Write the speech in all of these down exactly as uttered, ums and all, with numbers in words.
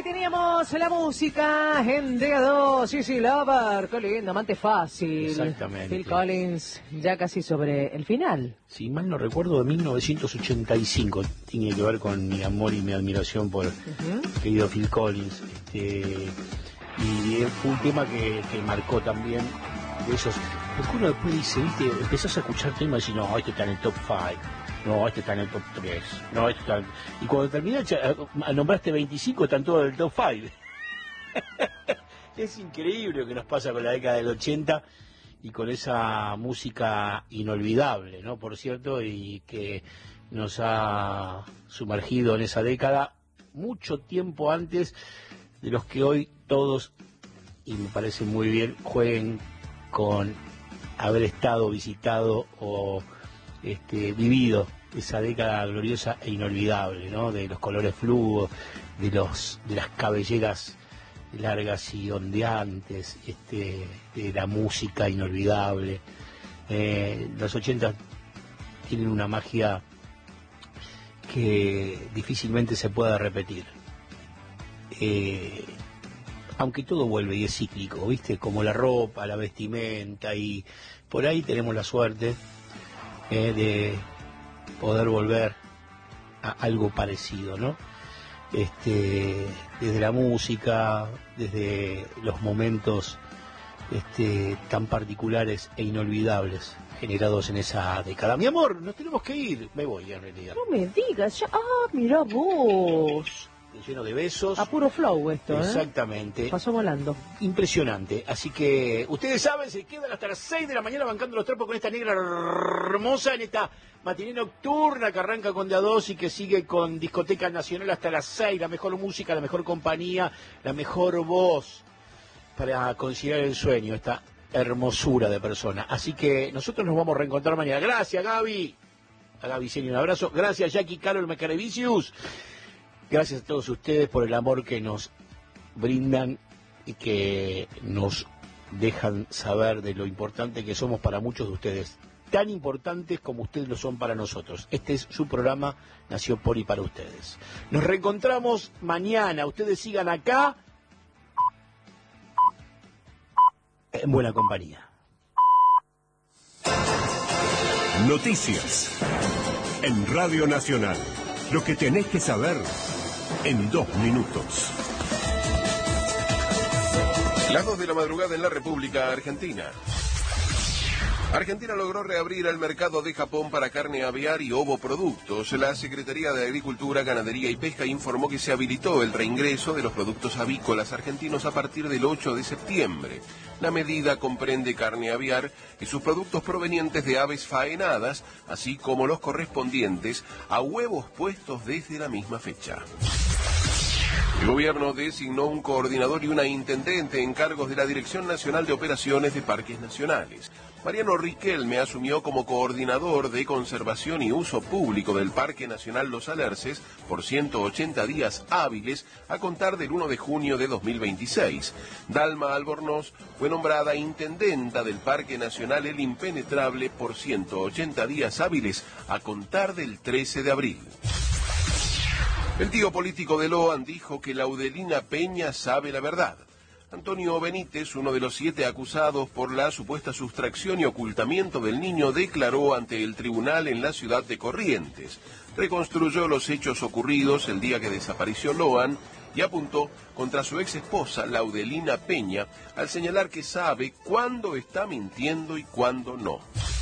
Ahí teníamos la música en D dos, sí, sí, Lover, qué lindo, amante fácil. Exactamente. Phil Collins, ya casi sobre el final. Si mal no recuerdo, de mil novecientos ochenta y cinco, tiene que ver con mi amor y mi admiración por uh-huh. el querido Phil Collins. Este, y fue un tema que, que marcó también de esos. Porque uno después dice, viste, empezás a escuchar temas y decís, no, este está en el top cinco. No, este está en el top tres. No, este está en... Y cuando terminas, nombraste veinticinco, están todos en el top cinco. Es increíble lo que nos pasa con la década del ochenta y con esa música inolvidable, ¿no? Por cierto, y que nos ha sumergido en esa década mucho tiempo antes de los que hoy todos, y me parece muy bien, jueguen con haber estado, visitado o este, vivido esa década gloriosa e inolvidable, ¿no? De los colores fluos, de los de las cabelleras largas y ondeantes, este, de la música inolvidable. Eh, los ochenta tienen una magia que difícilmente se pueda repetir. Eh, aunque todo vuelve y es cíclico, ¿viste? Como la ropa, la vestimenta, y por ahí tenemos la suerte eh, de poder volver a algo parecido, ¿no? Este, desde la música, desde los momentos este, tan particulares e inolvidables generados en esa década. Mi amor, nos tenemos que ir. Me voy en realidad. No me digas, ya... ah, mira vos. Lleno de besos. A puro flow esto, ¿eh? Exactamente. Pasó volando. Impresionante. Así que, ustedes saben, se quedan hasta las seis de la mañana bancando los trapos con esta negra hermosa en esta matiné nocturna que arranca con D A dos y que sigue con Discoteca Nacional hasta las seis. La mejor música, la mejor compañía, la mejor voz para conciliar el sueño, esta hermosura de persona. Así que nosotros nos vamos a reencontrar mañana. Gracias, Gaby. A Gaby, Seni, un abrazo. Gracias, Jackie, Carol, Mecarevicius. Gracias a todos ustedes por el amor que nos brindan y que nos dejan saber de lo importante que somos para muchos de ustedes. Tan importantes como ustedes lo son para nosotros. Este es su programa, nació por y para ustedes. Nos reencontramos mañana. Ustedes sigan acá en buena compañía. Noticias en Radio Nacional. Lo que tenés que saber en dos minutos. Las dos de la madrugada en la República Argentina. Argentina logró reabrir el mercado de Japón para carne aviar y ovoproductos. La Secretaría de Agricultura, Ganadería y Pesca informó que se habilitó el reingreso de los productos avícolas argentinos a partir del ocho de septiembre. La medida comprende carne aviar y sus productos provenientes de aves faenadas, así como los correspondientes a huevos puestos desde la misma fecha. El gobierno designó un coordinador y una intendente en cargos de la Dirección Nacional de Operaciones de Parques Nacionales. Mariano Riquelme asumió como coordinador de conservación y uso público del Parque Nacional Los Alerces por ciento ochenta días hábiles a contar del uno de junio de dos mil veintiséis. Dalma Albornoz fue nombrada intendenta del Parque Nacional El Impenetrable por ciento ochenta días hábiles a contar del trece de abril. El tío político de Loan dijo que Laudelina Peña sabe la verdad. Antonio Benítez, uno de los siete acusados por la supuesta sustracción y ocultamiento del niño, declaró ante el tribunal en la ciudad de Corrientes. Reconstruyó los hechos ocurridos el día que desapareció Loan y apuntó contra su ex esposa, Laudelina Peña, al señalar que sabe cuándo está mintiendo y cuándo no.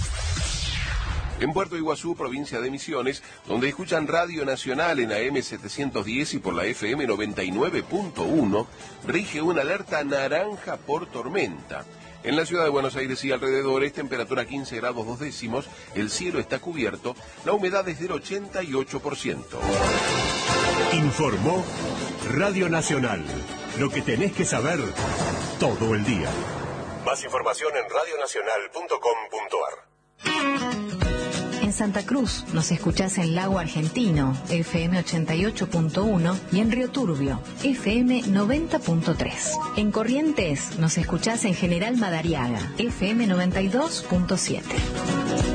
En Puerto Iguazú, provincia de Misiones, donde escuchan Radio Nacional en A M setecientos diez y por la F M noventa y nueve punto uno, rige una alerta naranja por tormenta. En la ciudad de Buenos Aires y alrededores, temperatura quince grados dos décimos, el cielo está cubierto, la humedad es del ochenta y ocho por ciento. Informó Radio Nacional. Lo que tenés que saber todo el día. Más información en radio nacional punto com punto a r. En Santa Cruz nos escuchás en Lago Argentino, F M ochenta y ocho punto uno, y en Río Turbio, F M noventa punto tres. En Corrientes nos escuchás en General Madariaga, F M noventa y dos punto siete.